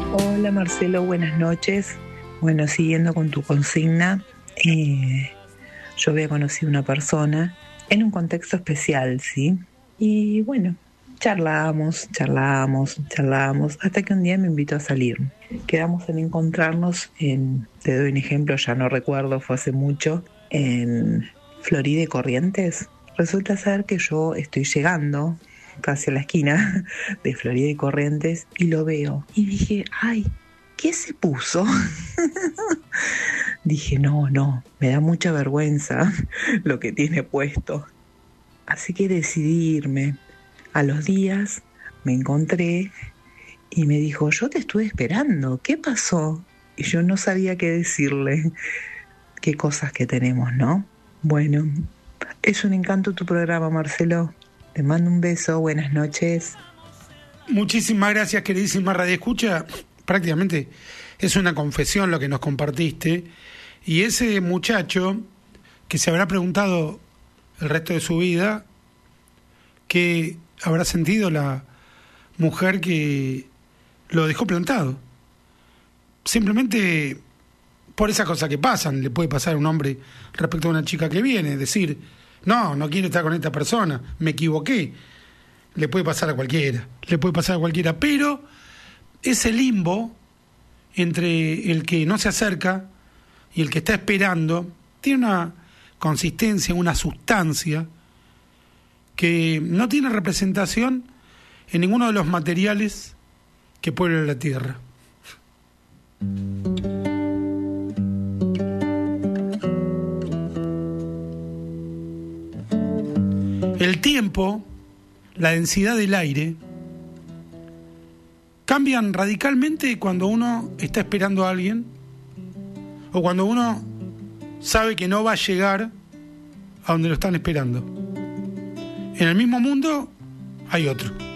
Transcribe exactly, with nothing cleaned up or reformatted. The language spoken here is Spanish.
Hola Marcelo, buenas noches. Bueno, siguiendo con tu consigna, eh, yo había conocido una persona en un contexto especial, ¿sí? Y bueno, charlábamos, charlábamos, charlábamos, hasta que un día me invitó a salir. Quedamos en encontrarnos en, te doy un ejemplo, ya no recuerdo, fue hace mucho, en Florida y Corrientes. Resulta ser que yo estoy llegando casi a la esquina de Florida y Corrientes y lo veo. Y dije, ay, ¿qué se puso? Dije, no, no, me da mucha vergüenza lo que tiene puesto. Así que decidí irme. A los días me encontré y me dijo, yo te estuve esperando, ¿qué pasó? Y yo no sabía qué decirle. Qué cosas que tenemos, ¿no? Bueno, es un encanto tu programa, Marcelo. Te mando un beso, buenas noches. Muchísimas gracias, queridísima Radio Escucha. Prácticamente es una confesión lo que nos compartiste. Y ese muchacho que se habrá preguntado el resto de su vida qué habrá sentido la mujer que lo dejó plantado. Simplemente por esas cosas que pasan, le puede pasar a un hombre respecto a una chica que viene, decir, no, no quiero estar con esta persona, me equivoqué. Le puede pasar a cualquiera, le puede pasar a cualquiera, pero ese limbo entre el que no se acerca y el que está esperando tiene una consistencia, una sustancia que no tiene representación en ninguno de los materiales que pueblan la tierra. El tiempo, la densidad del aire, cambian radicalmente cuando uno está esperando a alguien o cuando uno sabe que no va a llegar a donde lo están esperando. En el mismo mundo hay otro.